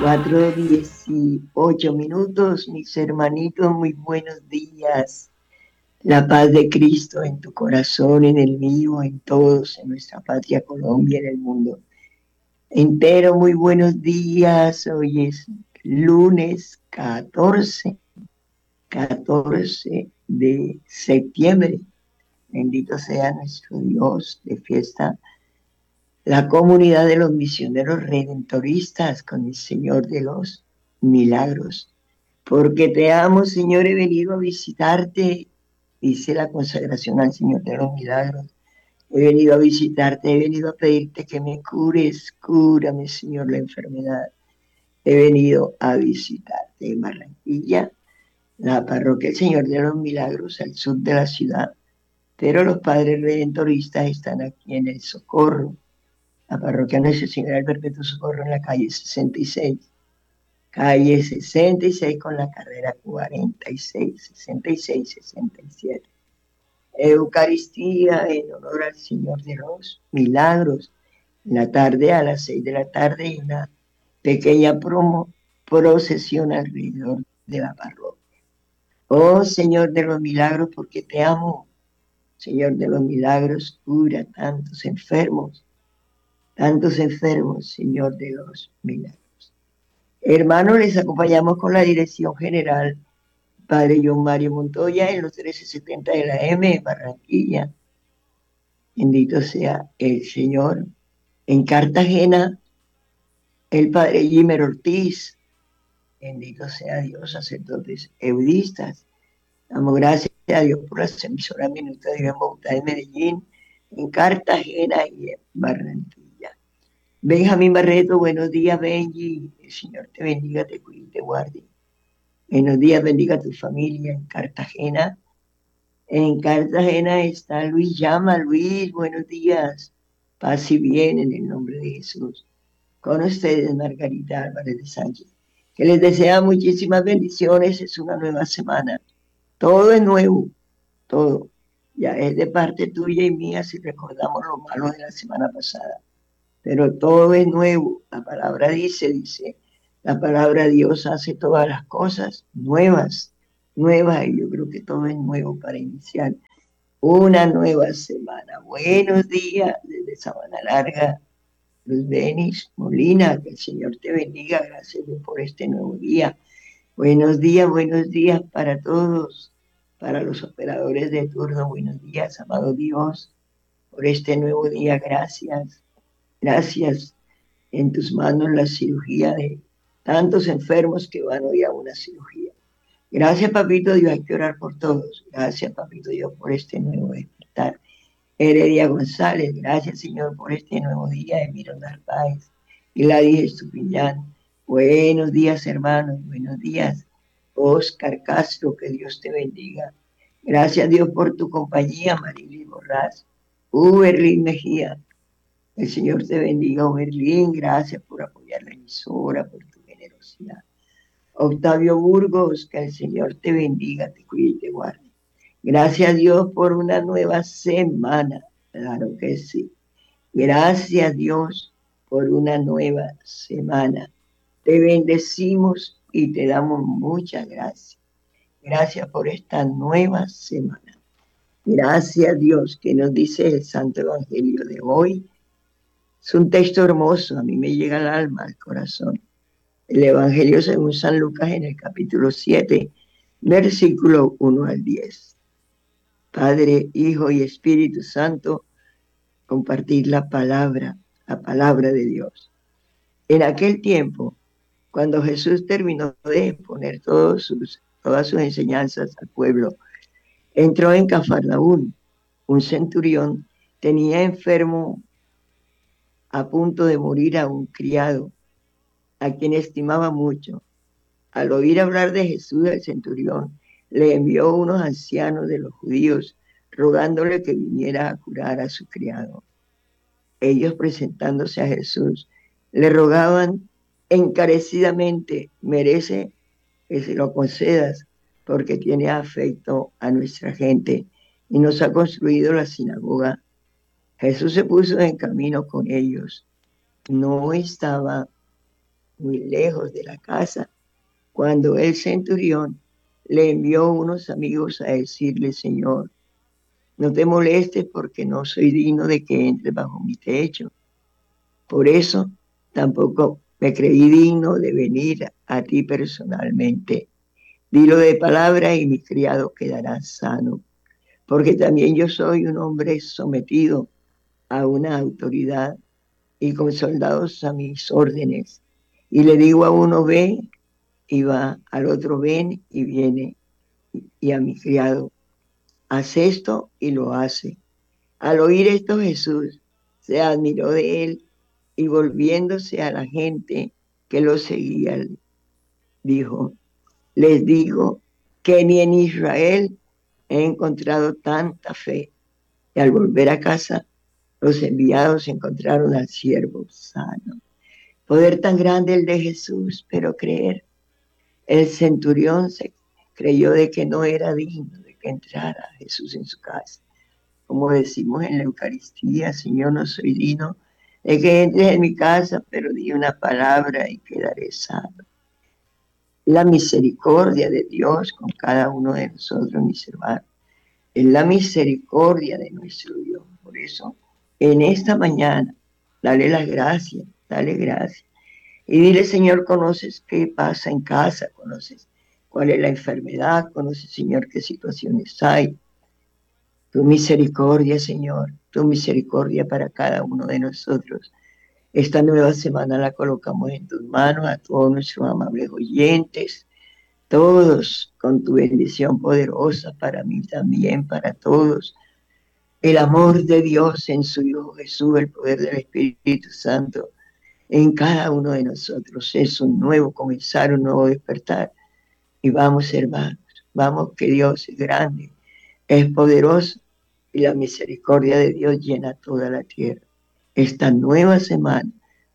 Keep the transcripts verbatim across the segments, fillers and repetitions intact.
Cuatro dieciocho minutos, mis hermanitos, muy buenos días. La paz de Cristo en tu corazón, en el mío, en todos, en nuestra patria Colombia, en el mundo entero. Muy buenos días. Hoy es lunes catorce, catorce de septiembre. Bendito sea nuestro Dios de fiesta. La comunidad de los misioneros redentoristas con el Señor de los milagros. Porque te amo, Señor, he venido a visitarte, dice la consagración al Señor de los milagros. He venido a visitarte, he venido a pedirte que me cures, cúrame, Señor, la enfermedad. He venido a visitarte en Barranquilla, la parroquia del Señor de los Milagros, al sur de la ciudad. Pero los padres redentoristas están aquí en el Socorro, la parroquia Nuestra Señora del Perpetuo Socorro en la calle sesenta y seis. Calle sesenta y seis con la carrera cuarenta y seis, sesenta y seis, sesenta y siete. Eucaristía en honor al Señor de los Milagros. En la tarde, a las seis de la tarde, una pequeña promo, procesión alrededor de la parroquia. Oh Señor de los Milagros, porque te amo. Señor de los Milagros, cura tantos enfermos, tantos enfermos, Señor de los Milagros. Hermanos, les acompañamos con la dirección general Padre John Mario Montoya en los trece setenta de la M en Barranquilla. Bendito sea el Señor. En Cartagena, el Padre Jimer Ortiz. Bendito sea Dios, sacerdotes eudistas. Damos gracias a Dios por las emisoras Minuto de Dios en Bogotá y Medellín, en Cartagena y en Barranquilla. Benjamín Barreto, buenos días, Benji. El Señor te bendiga, te cuide y te guarde. Buenos días, bendiga a tu familia en Cartagena. En Cartagena está Luis Llama. Luis, buenos días. Paz y bien en el nombre de Jesús. Con ustedes, Margarita Álvarez de Sánchez, que les desea muchísimas bendiciones. Es una nueva semana. Todo es nuevo, todo. Ya es de parte tuya y mía si recordamos lo malo de la semana pasada. Pero todo es nuevo. La palabra dice, dice, la palabra de Dios hace todas las cosas nuevas, nuevas, y yo creo que todo es nuevo para iniciar una nueva semana. Buenos días desde Sabana Larga, Luz Benis Molina, que el Señor te bendiga, gracias Dios por este nuevo día. Buenos días, buenos días para todos, para los operadores de turno, buenos días, amado Dios, por este nuevo día, gracias, gracias. En tus manos la cirugía de tantos enfermos que van hoy a una cirugía. Gracias, Papito Dios, hay que orar por todos. Gracias, Papito Dios, por este nuevo despertar. Heredia González, gracias, Señor, por este nuevo día. Emiro Narváez, Gladys Estupiñán. Buenos días, hermanos, buenos días. Oscar Castro, que Dios te bendiga. Gracias, Dios, por tu compañía, Marily Borrás. Uberlin Mejía, el Señor te bendiga, Oberlín. Gracias por apoyar la emisora, por tu generosidad. Octavio Burgos, que el Señor te bendiga, te cuide y te guarde. Gracias a Dios por una nueva semana. Claro que sí. Gracias Dios por una nueva semana. Te bendecimos y te damos muchas gracias. Gracias por esta nueva semana. Gracias Dios que nos dice el Santo Evangelio de hoy. Es un texto hermoso, a mí me llega al alma, al corazón. El Evangelio según San Lucas en el capítulo siete, versículo uno al diez. Padre, Hijo y Espíritu Santo, compartir la palabra, la palabra de Dios. En aquel tiempo, cuando Jesús terminó de exponer todos sus, todas sus enseñanzas al pueblo, entró en Cafarnaún. Un centurión tenía enfermo a punto de morir a un criado, a quien estimaba mucho. Al oír hablar de Jesús, el centurión le envió unos ancianos de los judíos, rogándole que viniera a curar a su criado. Ellos, presentándose a Jesús, le rogaban encarecidamente: merece que se lo concedas, porque tiene afecto a nuestra gente y nos ha construido la sinagoga. Jesús se puso en camino con ellos. No estaba muy lejos de la casa, cuando el centurión le envió unos amigos a decirle: Señor, no te molestes porque no soy digno de que entres bajo mi techo. Por eso tampoco me creí digno de venir a ti personalmente. Dilo de palabra y mi criado quedará sano, porque también yo soy un hombre sometido a una autoridad y con soldados a mis órdenes. Y le digo a uno: ven, y va, al otro: ven, y viene, y a mi criado: haz esto, y lo hace. Al oír esto, Jesús se admiró de él, y volviéndose a la gente que lo seguía, dijo: les digo que ni en Israel he encontrado tanta fe. Y al volver a casa, los enviados encontraron al siervo sano. Poder tan grande el de Jesús, pero creer. El centurión se creyó de que no era digno de que entrara Jesús en su casa. Como decimos en la Eucaristía: Señor, no soy digno de que entres en mi casa, pero di una palabra y quedaré sano. La misericordia de Dios con cada uno de nosotros, mis hermanos. Es la misericordia de nuestro Dios. Por eso, en esta mañana, dale las gracias, dale gracias. Y dile: Señor, conoces qué pasa en casa, conoces cuál es la enfermedad, conoces, Señor, qué situaciones hay. Tu misericordia, Señor, tu misericordia para cada uno de nosotros. Esta nueva semana la colocamos en tus manos, a todos nuestros amables oyentes, todos con tu bendición poderosa, para mí también, para todos. El amor de Dios en su Hijo Jesús, el poder del Espíritu Santo en cada uno de nosotros. Es un nuevo comenzar, un nuevo despertar. Y vamos, hermanos, vamos, que Dios es grande, es poderoso, y la misericordia de Dios llena toda la tierra. Esta nueva semana,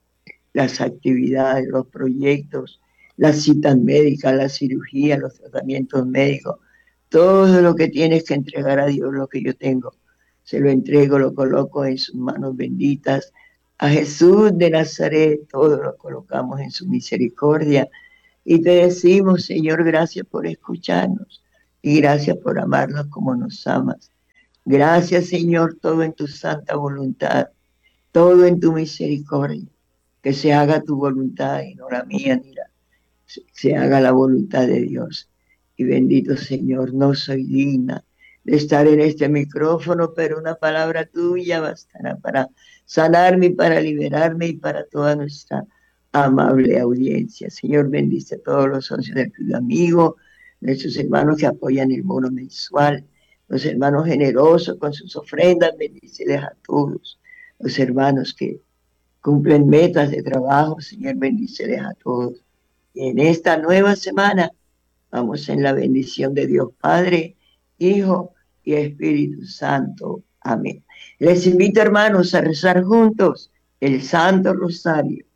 las actividades, los proyectos, las citas médicas, la cirugía, los tratamientos médicos, todo lo que tienes que entregar a Dios, lo que yo tengo, se lo entrego, lo coloco en sus manos benditas. A Jesús de Nazaret, todo lo colocamos en su misericordia. Y te decimos: Señor, gracias por escucharnos y gracias por amarnos como nos amas. Gracias, Señor, todo en tu santa voluntad, todo en tu misericordia. Que se haga tu voluntad y no la mía ni la, se haga la voluntad de Dios. Y bendito Señor, no soy digna de estar en este micrófono, pero una palabra tuya bastará para sanarme y para liberarme y para toda nuestra amable audiencia. Señor, bendice a todos los socios del Club Amigo, nuestros hermanos que apoyan el bono mensual, los hermanos generosos con sus ofrendas, bendíceles a todos, los hermanos que cumplen metas de trabajo, Señor, bendíceles a todos. Y en esta nueva semana vamos en la bendición de Dios Padre, Hijo y Espíritu Santo. Amén. Les invito, hermanos, a rezar juntos el Santo Rosario.